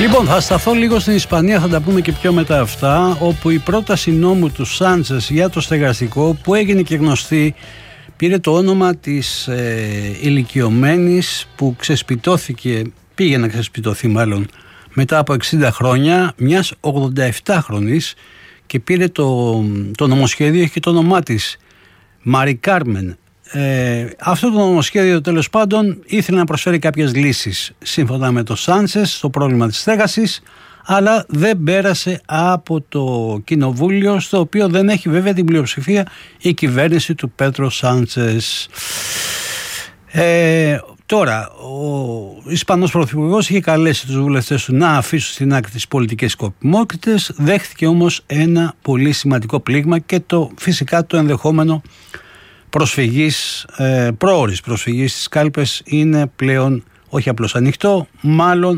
Λοιπόν, θα σταθώ λίγο στην Ισπανία, θα τα πούμε και πιο μετά αυτά, όπου η πρόταση νόμου του Σάντσες για το στεγαστικό, που έγινε και γνωστή, πήρε το όνομα της ηλικιωμένης που πήγε να ξεσπιτωθεί μάλλον μετά από 60 χρόνια, μιας 87χρονης, και πήρε το νομοσχέδιο, έχει και το όνομά της, Μαρι Κάρμεν. Αυτό το νομοσχέδιο τέλος πάντων ήθελε να προσφέρει κάποιες λύσεις σύμφωνα με το Σάντσες στο πρόβλημα της στέγασης, αλλά δεν πέρασε από το κοινοβούλιο, στο οποίο δεν έχει βέβαια την πλειοψηφία η κυβέρνηση του Πέτρο Σάντσες. Τώρα, ο Ισπανός Πρωθυπουργός είχε καλέσει τους βουλευτές του να αφήσουν στην άκρη τις πολιτικές σκοπιμότητες, δέχθηκε όμως ένα πολύ σημαντικό πλήγμα και φυσικά το ενδεχόμενο πρόορης προσφυγής στις κάλπες είναι πλέον όχι απλώς ανοιχτό, μάλλον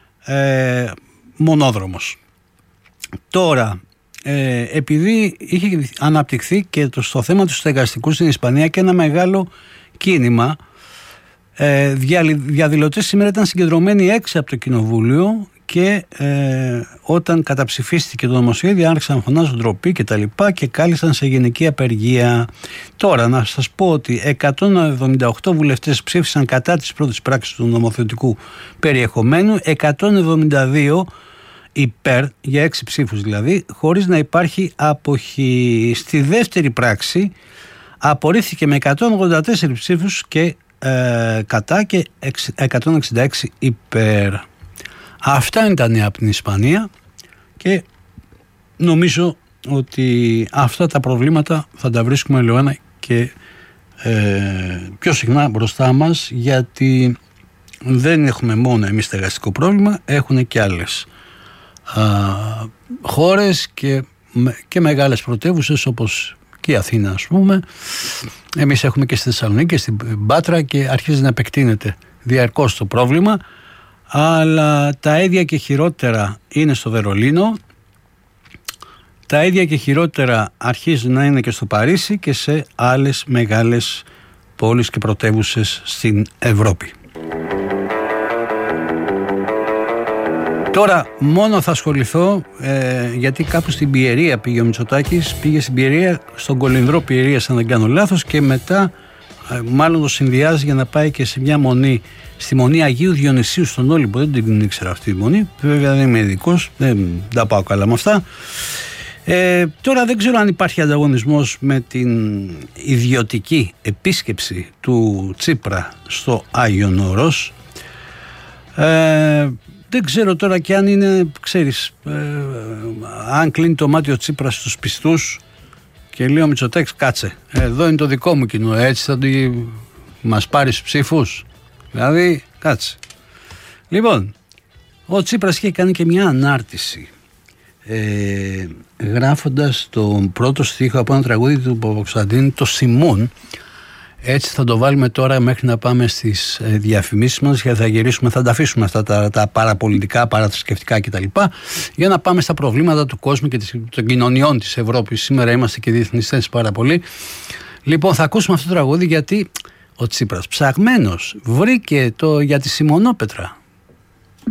μονόδρομος. Τώρα, επειδή είχε αναπτυχθεί και στο θέμα του στεγαστικού στην Ισπανία και ένα μεγάλο κίνημα, διαδηλωτές σήμερα ήταν συγκεντρωμένοι έξω από το κοινοβούλιο και όταν καταψηφίστηκε το νομοσχέδιο άρχισαν να φωνάζουν ντροπή και τα λοιπά και κάλεσαν σε γενική απεργία. Τώρα να σας πω ότι 178 βουλευτές ψήφισαν κατά της πρώτης πράξης του νομοθετικού περιεχομένου, 172 υπέρ, για 6 ψήφους δηλαδή, χωρίς να υπάρχει αποχή. Στη δεύτερη πράξη απορρίφθηκε με 184 ψήφους και κατά και 166 υπέρ. Αυτά είναι τα νέα από την Ισπανία και νομίζω ότι αυτά τα προβλήματα θα τα βρίσκουμε Λεώνα και πιο συχνά μπροστά μας, γιατί δεν έχουμε μόνο εμείς στεγαστικό πρόβλημα, έχουν και άλλες χώρες και μεγάλες πρωτεύουσες όπως και η Αθήνα, ας πούμε. Εμείς έχουμε και στη Θεσσαλονίκη και στην Πάτρα και αρχίζει να επεκτείνεται διαρκώς το πρόβλημα, αλλά τα ίδια και χειρότερα είναι στο Βερολίνο, τα ίδια και χειρότερα αρχίζουν να είναι και στο Παρίσι και σε άλλες μεγάλες πόλεις και πρωτεύουσες στην Ευρώπη. Τώρα μόνο θα ασχοληθώ γιατί κάπου στην Πιερία πήγε ο Μητσοτάκης, πήγε στην Πιερία, στον Κολυνδρό Πιερίας αν δεν κάνω λάθος, και μετά μάλλον το συνδυάζει για να πάει και σε μια μονή, στη μονή Αγίου Διονυσίου στον Όλυμπο. Δεν την ήξερα αυτή τη μονή, βέβαια δεν είμαι ειδικός, δεν τα πάω καλά με αυτά. Τώρα δεν ξέρω αν υπάρχει ανταγωνισμός με την ιδιωτική επίσκεψη του Τσίπρα στο Άγιον Όρος. Δεν ξέρω τώρα και αν είναι, ξέρεις, αν κλείνει το μάτι ο Τσίπρας στους πιστούς και λέει ο Μητσοτάκης, κάτσε, εδώ είναι το δικό μου κοινό, έτσι θα μας πάρεις ψήφους, δηλαδή κάτσε. Λοιπόν, ο Τσίπρας είχε κάνει και μια ανάρτηση γράφοντας τον πρώτο στίχο από ένα τραγούδι του Παπακοσταντίνου, το Σιμών. Έτσι θα το βάλουμε τώρα μέχρι να πάμε στις διαφημίσεις μας και θα γυρίσουμε, θα τα αφήσουμε αυτά τα παραπολιτικά, παραθρησκευτικά κτλ. Για να πάμε στα προβλήματα του κόσμου και των κοινωνιών της Ευρώπης. Σήμερα είμαστε και διεθνιστές πάρα πολύ. Λοιπόν, θα ακούσουμε αυτό το τραγούδι γιατί ο Τσίπρας ψαγμένος βρήκε για τη Σιμονόπετρα.